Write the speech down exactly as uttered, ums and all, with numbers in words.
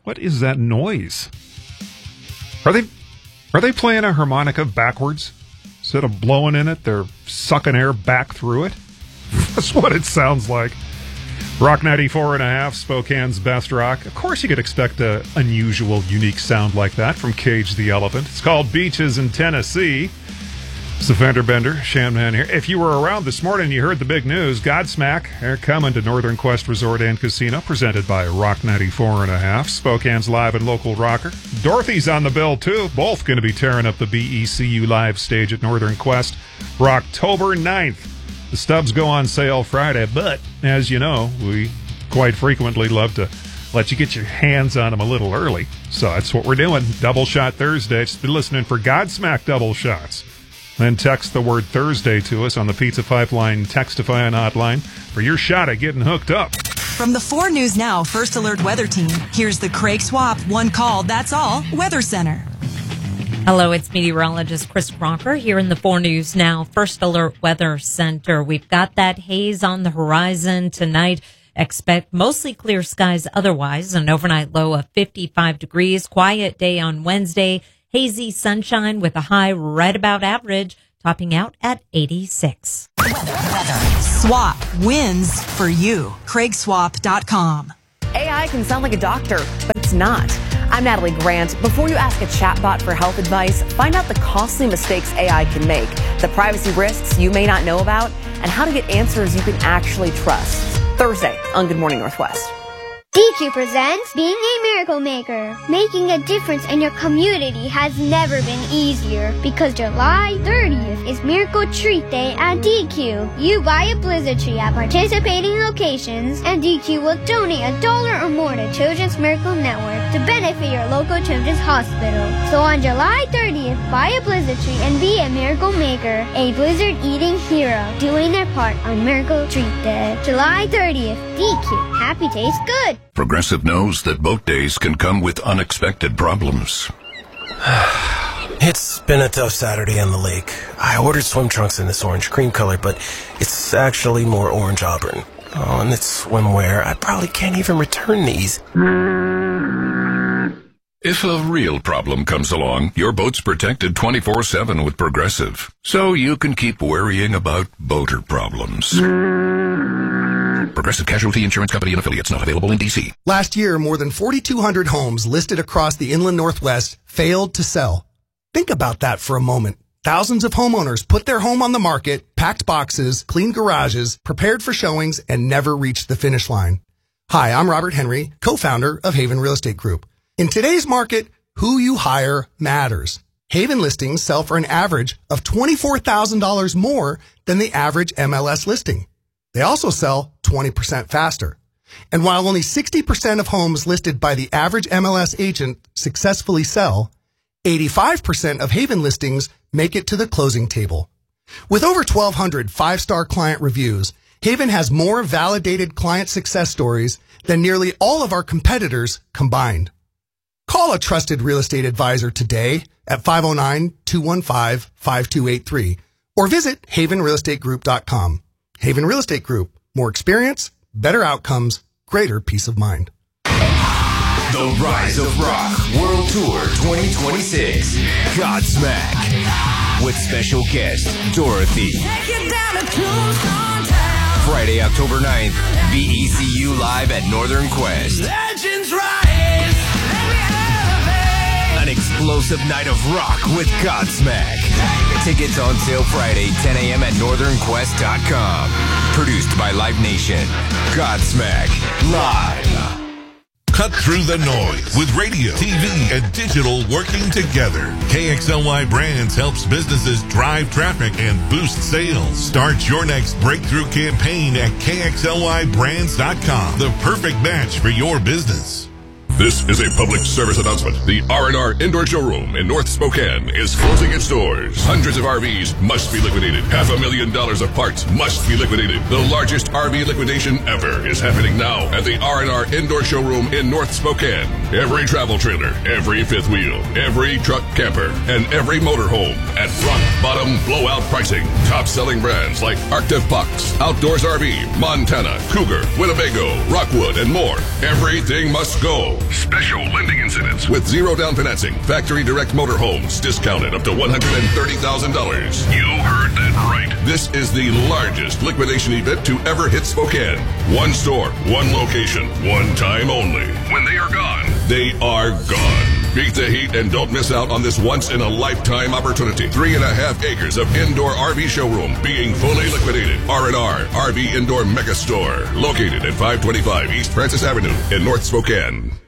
What is that noise? Are they are they playing a harmonica backwards? Instead of blowing in it, they're sucking air back through it? That's what it sounds like. Rock ninety-four and a half, Spokane's best rock. Of course you could expect an unusual, unique sound like that from Cage the Elephant. It's called Beaches in Tennessee. It's the Fender Bender, Shanman here. If you were around this morning and you heard the big news, Godsmack, they're coming to Northern Quest Resort and Casino, presented by Rock ninety-four and a half, Spokane's live and local rocker. Dorothy's on the bill, too. Both going to be tearing up the B E C U live stage at Northern Quest for October ninth. The stubs go on sale Friday, but as you know, we quite frequently love to let you get your hands on them a little early. So that's what we're doing. Double Shot Thursday. Just be listening for Godsmack double shots. Then text the word Thursday to us on the Pizza Pipeline Textify hotline for your shot at getting hooked up. From the four News Now First Alert Weather Team, here's the Craig Swap One Call, That's All Weather Center. Hello, it's meteorologist Chris Crocker here in the four News Now First Alert Weather Center. We've got that haze on the horizon tonight. Expect mostly clear skies otherwise. An overnight low of fifty-five degrees. Quiet day on Wednesday. Hazy sunshine with a high right about average, topping out at eighty-six. Weather, weather. Swap wins for you. Craig Swap dot com. A I can sound like a doctor, but it's not. I'm Natalie Grant. Before you ask a chatbot for health advice, find out the costly mistakes A I can make, the privacy risks you may not know about, and how to get answers you can actually trust. Thursday on Good Morning Northwest. D Q presents Being a Miracle Maker. Making a difference in your community has never been easier because July thirtieth is Miracle Treat Day at D Q. You buy a blizzard tree at participating locations and D Q will donate a dollar or more to Children's Miracle Network to benefit your local children's hospital. So on July thirtieth, buy a blizzard tree and be a miracle maker, a blizzard eating hero, doing their part on Miracle Treat Day. July thirtieth, D Q. Happy tastes good. Progressive knows that boat days can come with unexpected problems. It's been a tough Saturday on the lake. I ordered swim trunks in this orange cream color, but it's actually more orange auburn. Oh, and it's swimwear. I probably can't even return these. If a real problem comes along, your boat's protected twenty-four seven with Progressive, so you can keep worrying about boater problems. Progressive Casualty Insurance Company and affiliates, not available in D C. Last year, more than forty-two hundred homes listed across the inland Northwest failed to sell. Think about that for a moment. Thousands of homeowners put their home on the market, packed boxes, cleaned garages, prepared for showings, and never reached the finish line. Hi, I'm Robert Henry, co-founder of Haven Real Estate Group. In today's market, who you hire matters. Haven listings sell for an average of twenty-four thousand dollars more than the average M L S listing. They also sell twenty percent faster. And while only sixty percent of homes listed by the average M L S agent successfully sell, eighty-five percent of Haven listings make it to the closing table. With over twelve hundred five-star client reviews, Haven has more validated client success stories than nearly all of our competitors combined. Call a trusted real estate advisor today at five oh nine, two one five, five two eight three or visit haven real estate group dot com. Haven Real Estate Group. More experience, better outcomes, greater peace of mind. The Rise of Rock World Tour twenty twenty-six. Godsmack. With special guest, Dorothy. Friday, October ninth. V E C U live at Northern Quest. Legends rise. An explosive night of rock with Godsmack. Tickets on sale Friday, ten a.m. at northern quest dot com. Produced by Live Nation. Godsmack. Live. Cut through the noise with radio, T V, and digital working together. K X L Y Brands helps businesses drive traffic and boost sales. Start your next breakthrough campaign at K X L Y brands dot com. The perfect match for your business. This is a public service announcement. The R and R Indoor Showroom in North Spokane is closing its doors. Hundreds of R Vs must be liquidated. Half a million dollars of parts must be liquidated. The largest R V liquidation ever is happening now at the R and R Indoor Showroom in North Spokane. Every travel trailer, every fifth wheel, every truck camper, and every motorhome at rock bottom blowout pricing. Top selling brands like Arctic Fox, Outdoors R V, Montana, Cougar, Winnebago, Rockwood, and more. Everything must go. Special lending incentives with zero down financing. Factory direct motorhomes discounted up to one hundred thirty thousand dollars. You heard that right. This is the largest liquidation event to ever hit Spokane. One store, one location, one time only. When they are gone, they are gone. Beat the heat and don't miss out on this once-in-a-lifetime opportunity. Three and a half acres of indoor R V showroom being fully liquidated. R and R R V Indoor Mega Store, located at five twenty-five East Francis Avenue in North Spokane.